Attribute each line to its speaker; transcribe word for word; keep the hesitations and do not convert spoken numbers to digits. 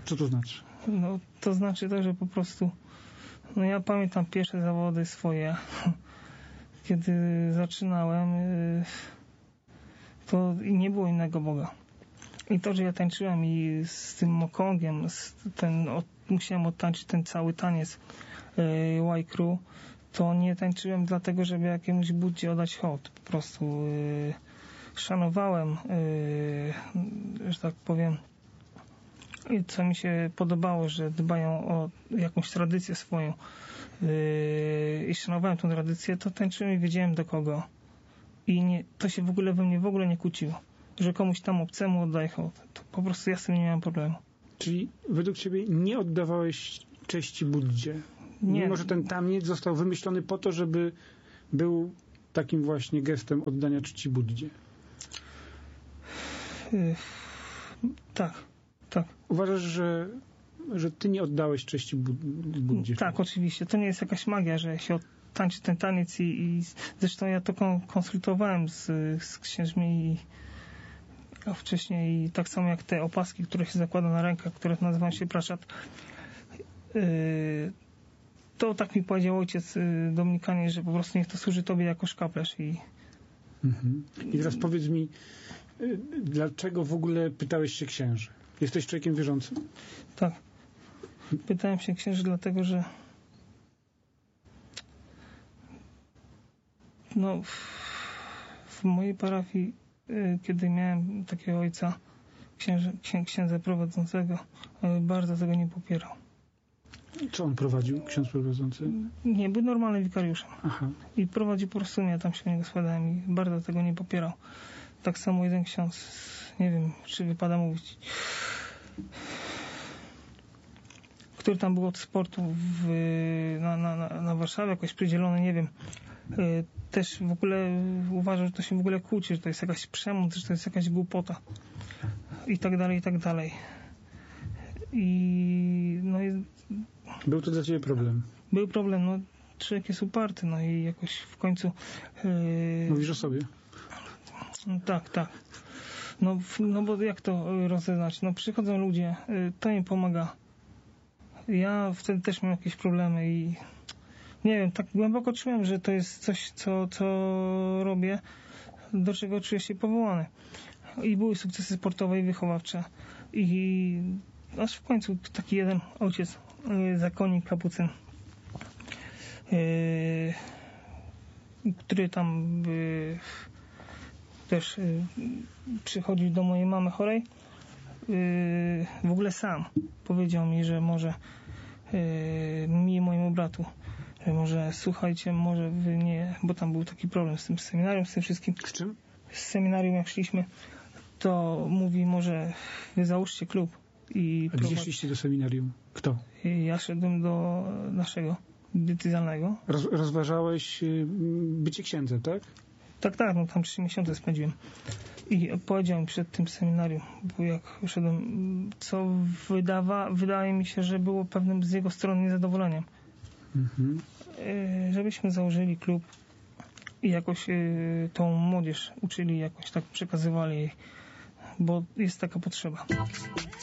Speaker 1: Co to znaczy?
Speaker 2: No, to znaczy to, że po prostu no ja pamiętam pierwsze zawody swoje, kiedy zaczynałem, to nie było innego Boga. I to, że ja tańczyłem i z tym mokongiem, z ten, od, musiałem odtańczyć ten cały taniec yy, Łajkru, to nie tańczyłem dlatego, żeby jakiemuś Buddzie oddać hołd. Po prostu yy, szanowałem, yy, że tak powiem, i co mi się podobało, że dbają o jakąś tradycję swoją yy, i szanowałem tę tradycję, to tańczyłem i wiedziałem do kogo. I nie, to się w ogóle we mnie w ogóle nie kłóciło, że komuś tam obcemu oddaję hołd. To po prostu ja z tym nie miałem problemu.
Speaker 1: Czyli według ciebie nie oddawałeś cześci Buddzie? Nie. Mimo, że ten taniec został wymyślony po to, żeby był takim właśnie gestem oddania czci Buddzie.
Speaker 2: Yy, tak, tak.
Speaker 1: Uważasz, że, że ty nie oddałeś cześci Buddzie?
Speaker 2: Tak, oczywiście. To nie jest jakaś magia, że się tańczy ten taniec i, i zresztą ja to konsultowałem z, z księżmi i a wcześniej i tak samo jak te opaski, które się zakłada na rękach, które nazywają się praszat. Yy, to tak mi powiedział ojciec yy, Dominikanin, że po prostu niech to służy tobie jako szkaplerz. I,
Speaker 1: mhm. I teraz powiedz mi, yy, dlaczego w ogóle pytałeś się księży? Jesteś człowiekiem wierzącym?
Speaker 2: Tak. Pytałem się księży dlatego, że no w, w mojej parafii, yy, kiedy miałem takiego ojca, księże, księ, księdza prowadzącego, yy, bardzo tego nie popierał.
Speaker 1: Co on prowadził, ksiądz prowadzący?
Speaker 2: Nie, był normalnym wikariuszem.
Speaker 1: Aha. I
Speaker 2: prowadził po prostu mnie, tam się u niego składałem i bardzo tego nie popierał. Tak samo jeden ksiądz, nie wiem, czy wypada mówić, który tam był od sportu w, na, na, na, na Warszawie, jakoś przydzielony, nie wiem, też w ogóle uważał, że to się w ogóle kłóci, że to jest jakaś przemoc, że to jest jakaś głupota i tak dalej, i tak dalej. I no i
Speaker 1: był to dla ciebie problem?
Speaker 2: Był problem, no człowiek jest uparty, no i jakoś w końcu... Yy,
Speaker 1: Mówisz o sobie?
Speaker 2: No, tak, tak. No, no bo jak to rozeznać? No przychodzą ludzie, yy, to im pomaga. Ja wtedy też miałem jakieś problemy i nie wiem, tak głęboko czułem, że to jest coś, co, co robię, do czego czuję się powołany. I były sukcesy sportowe i wychowawcze. I aż w końcu taki jeden ojciec, zakonnik kapucyn, yy, który tam yy, też yy, przychodził do mojej mamy chorej, yy, w ogóle sam powiedział mi, że może yy, mi i mojemu bratu, że może słuchajcie, może wy nie, bo tam był taki problem z tym seminarium, z tym wszystkim.
Speaker 1: Z czym?
Speaker 2: Z seminarium jak szliśmy, to mówi, może wy załóżcie klub. I
Speaker 1: a gdzie szliście do seminarium? Kto?
Speaker 2: Ja szedłem do naszego diecezjalnego.
Speaker 1: Roz, rozważałeś bycie księdzem, tak?
Speaker 2: Tak, tak, no tam trzy miesiące spędziłem. I powiedział mi przed tym seminarium, bo jak szedłem, co wydawa, wydaje mi się, że było pewnym z jego strony niezadowoleniem. Mhm. Żebyśmy założyli klub i jakoś tą młodzież uczyli, jakoś tak przekazywali jej, bo jest taka potrzeba.